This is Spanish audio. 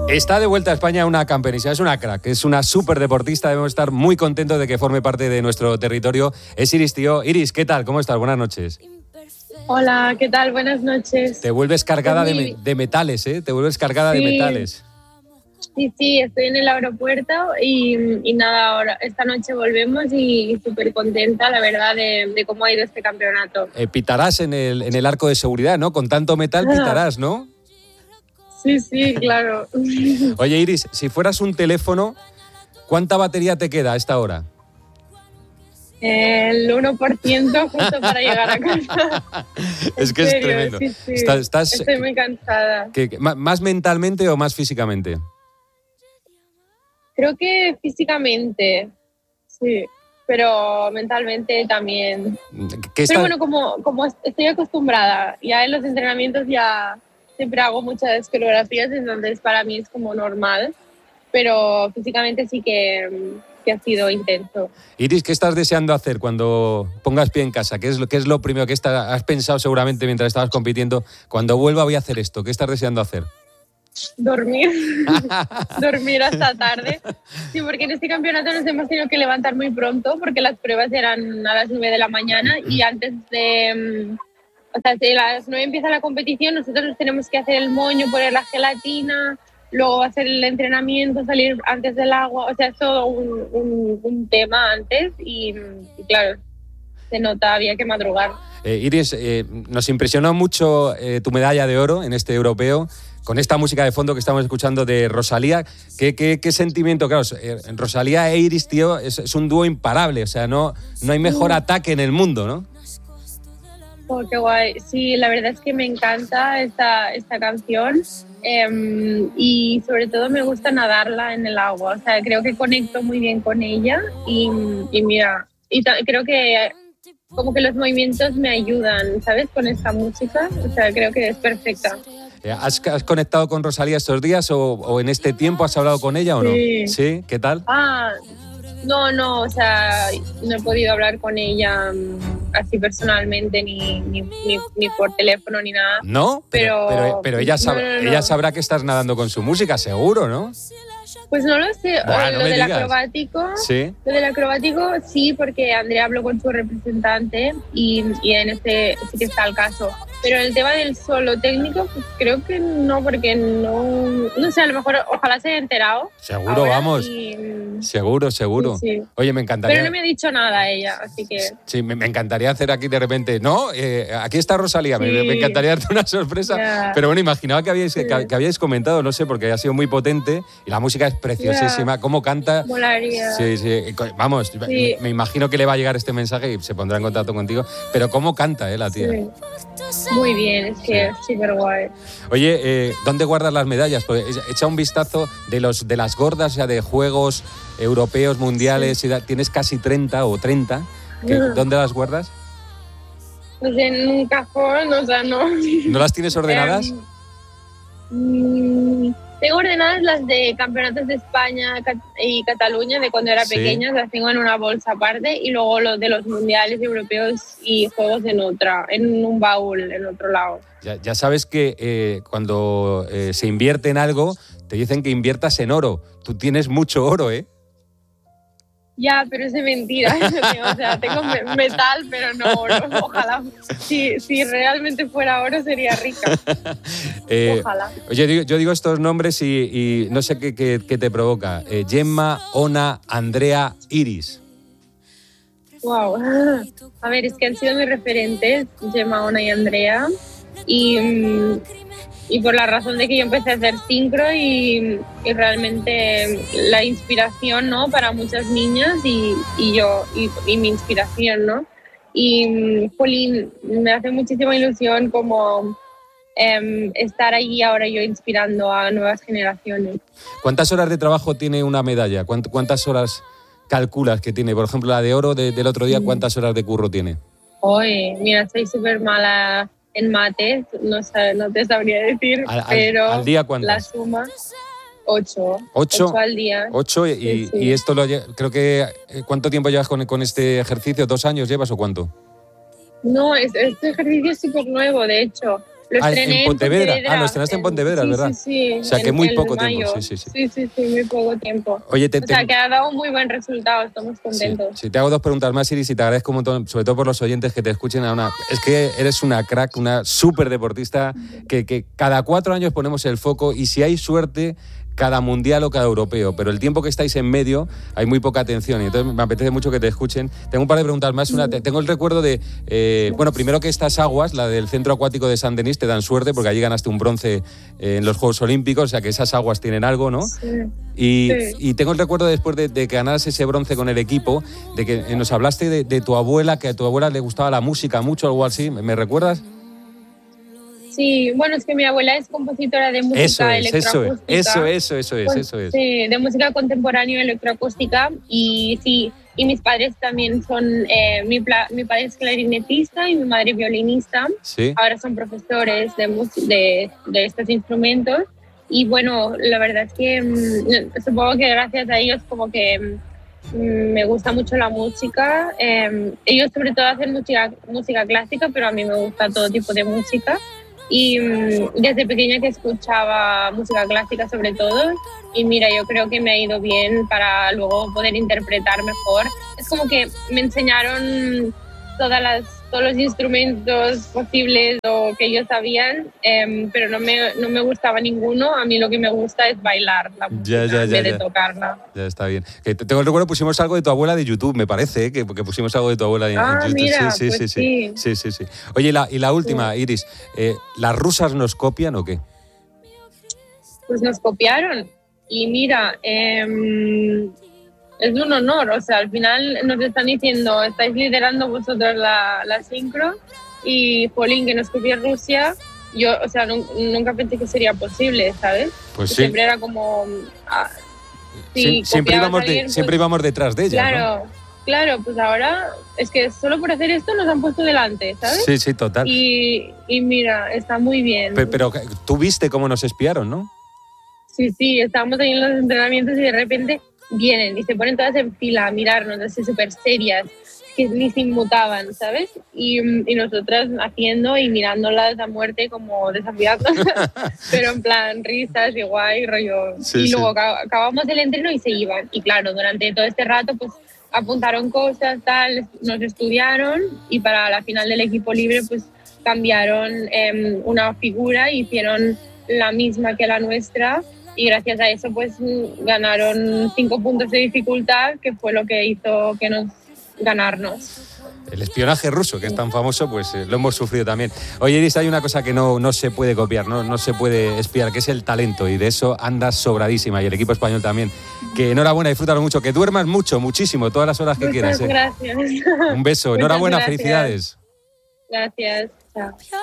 Está de vuelta a España una campeonísima, es una crack, es una súper deportista, debemos estar muy contentos de que forme parte de nuestro territorio. Es Iris Tío. Iris, ¿qué tal? ¿Cómo estás? Buenas noches. Hola, ¿qué tal? Buenas noches. Te vuelves cargada de metales, ¿eh? Te vuelves cargada de metales. Sí, estoy en el aeropuerto y nada, ahora esta noche volvemos y súper contenta, la verdad, de cómo ha ido este campeonato. Pitarás en el arco de seguridad, ¿no? Con tanto metal pitarás, ¿no? Sí, claro. Oye, Iris, si fueras un teléfono, ¿cuánta batería te queda a esta hora? El 1% justo para llegar a casa. Es que serio, es tremendo. Sí. Estoy muy cansada. ¿Más mentalmente o más físicamente? Creo que físicamente, sí, pero mentalmente también. Pero bueno, como estoy acostumbrada, ya en los entrenamientos ya siempre hago muchas coreografías, entonces para mí es como normal, pero físicamente sí que ha sido intenso. Iris, ¿qué estás deseando hacer cuando pongas pie en casa? ¿Qué es lo primero que has pensado seguramente mientras estabas compitiendo? Cuando vuelva voy a hacer esto. ¿Qué estás deseando hacer? Dormir hasta tarde. Sí, porque en este campeonato nos hemos tenido que levantar muy pronto porque las pruebas eran a las 9 de la mañana y antes de... O sea, si a las 9 empieza la competición, nosotros nos tenemos que hacer el moño, poner la gelatina, luego hacer el entrenamiento, salir antes del agua. O sea, es todo un tema antes y claro, se nota, había que madrugar. Iris, nos impresionó mucho tu medalla de oro en este europeo. Con esta música de fondo que estamos escuchando de Rosalía, ¿qué sentimiento? Claro, Rosalía e Iris, tío, es un dúo imparable, o sea, no hay mejor ataque en el mundo, ¿no? Oh, qué guay. Sí, la verdad es que me encanta esta canción y sobre todo me gusta nadarla en el agua, o sea, creo que conecto muy bien con ella y mira, creo que como que los movimientos me ayudan, ¿sabes? Con esta música, o sea, creo que es perfecta. ¿Has conectado con Rosalía estos días o en este tiempo has hablado con ella o no? ¿Sí? ¿Qué tal? No, o sea, no he podido hablar con ella así personalmente ni por teléfono ni nada. ¿No? Pero ella sabrá que estás nadando con su música, seguro, ¿no? Pues no lo sé. Buah, Lo del acrobático. ¿Sí? Lo del acrobático sí, porque Andrea habló con su representante y en este sí que está el caso. Pero el tema del solo técnico, pues creo que no, porque no sé, a lo mejor ojalá se haya enterado. Seguro, vamos. Seguro. Sí. Oye, me encantaría. Pero no me ha dicho nada ella, así que. Sí, me encantaría hacer aquí de repente. No, aquí está Rosalía. Sí. Me encantaría darte una sorpresa. Yeah. Pero bueno, imaginaba que habíais comentado, no sé, porque ha sido muy potente y la música es preciosísima. Yeah. Cómo canta. Molaría. Sí. Vamos, sí. Me imagino que le va a llegar este mensaje y se pondrá en contacto contigo. Pero cómo canta, la tía. Sí. Muy bien, es que es súper guay. Oye, ¿dónde guardas las medallas? Pues echa un vistazo de las gordas, o sea, de Juegos Europeos, Mundiales. Sí. Tienes casi 30. ¿Dónde las guardas? Pues en un cajón, o sea, no. ¿No las tienes ordenadas? Tengo ordenadas las de campeonatos de España y Cataluña de cuando era pequeña, las tengo en una bolsa aparte y luego los de los mundiales europeos y juegos en un baúl en otro lado. Ya sabes que cuando se invierte en algo te dicen que inviertas en oro. Tú tienes mucho oro, ¿eh? Ya, pero es de mentira. O sea, tengo metal, pero no oro. Ojalá. Si realmente fuera oro, sería rica. Ojalá. Oye, yo digo estos nombres y no sé qué te provoca. Gemma, Ona, Andrea, Iris. Wow. A ver, es que han sido mis referentes, Gemma, Ona y Andrea. Y por la razón de que yo empecé a hacer sincro y realmente la inspiración, ¿no? Para muchas niñas y mi inspiración, ¿no? Y Jolín, me hace muchísima ilusión como estar allí ahora yo inspirando a nuevas generaciones. ¿Cuántas horas de trabajo tiene una medalla? ¿Cuántas horas calculas que tiene? Por ejemplo, la de oro del otro día, ¿cuántas horas de curro tiene? Oye, mira, soy súper mala en mates, no te sabría decir, pero ¿al día cuántas? La suma, 8. 8 al día. 8 sí. Y esto creo que... ¿Cuánto tiempo llevas con este ejercicio? ¿2 años llevas o cuánto? No, este ejercicio es súper nuevo, de hecho. Lo estrené en Pontevedra. Lo estrenaste en en Pontevedra, ¿verdad? Sí. O sea, que muy poco tiempo. Sí, muy poco tiempo. Oye, o sea, que ha dado un muy buen resultado, estamos contentos. Sí, te hago 2 preguntas más, Iris, y te agradezco un montón, sobre todo por los oyentes que te escuchen. Es que eres una crack, una súper deportista, que cada 4 años ponemos el foco y si hay suerte, cada mundial o cada europeo, pero el tiempo que estáis en medio hay muy poca atención y entonces me apetece mucho que te escuchen. Tengo un par de preguntas más. Tengo el recuerdo de, primero que estas aguas, la del Centro Acuático de San Denis, te dan suerte porque allí ganaste un bronce en los Juegos Olímpicos, o sea que esas aguas tienen algo, ¿no? Sí. Y tengo el recuerdo después de que ganaras ese bronce con el equipo, de que nos hablaste de tu abuela, que a tu abuela le gustaba la música mucho, algo así. ¿Me recuerdas? Sí, bueno, es que mi abuela es compositora de música electroacústica. Eso es. Sí, de música contemporánea electroacústica y sí, y mis padres también son, mi padre es clarinetista y mi madre violinista. Sí. Ahora son profesores de estos instrumentos y bueno, la verdad es que supongo que gracias a ellos como que me gusta mucho la música. Ellos sobre todo hacen música clásica, pero a mí me gusta todo tipo de música. Y desde pequeña que escuchaba música clásica sobre todo y mira, yo creo que me ha ido bien para luego poder interpretar mejor. Es como que me enseñaron todos los instrumentos posibles o que ellos sabían, pero no me gustaba ninguno. A mí lo que me gusta es bailar la música en vez de tocarla. Ya está bien. Tengo el recuerdo, pusimos algo de tu abuela de YouTube, me parece, que pusimos algo de tu abuela en YouTube. Mira, Sí. Oye, y la última, Iris, ¿las rusas nos copian o qué? Pues nos copiaron. Y mira, es un honor, o sea, al final nos están diciendo, estáis liderando vosotros la sincro y Polín, que nos copió Rusia, yo, o sea, nunca pensé que sería posible, ¿sabes? Pues sí. Siempre era como... siempre íbamos detrás de ella, claro, ¿no? Claro, pues ahora es que solo por hacer esto nos han puesto delante, ¿sabes? Sí, total. Y mira, está muy bien. Pero tú viste cómo nos espiaron, ¿no? Sí, estábamos ahí en los entrenamientos y de repente vienen y se ponen todas en fila a mirarnos, así súper serias, que ni se inmutaban, ¿sabes? Y nosotras haciendo y mirándolas a muerte como desafiándolas, pero en plan risas y guay, rollo. Y luego acabamos el entreno y se iban. Y claro, durante todo este rato pues apuntaron cosas, tal, nos estudiaron y para la final del equipo libre pues cambiaron una figura y hicieron la misma que la nuestra. Y gracias a eso pues ganaron 5 puntos de dificultad, que fue lo que hizo que nos ganarnos. El espionaje ruso, que es tan famoso, pues lo hemos sufrido también. Oye, Iris, hay una cosa que no se puede copiar, no se puede espiar, que es el talento, y de eso andas sobradísima, y el equipo español también. Que enhorabuena, disfrútalo mucho, que duermas muchísimo, todas las horas que quieras. Muchas gracias. Un beso, enhorabuena, felicidades. Gracias, chao.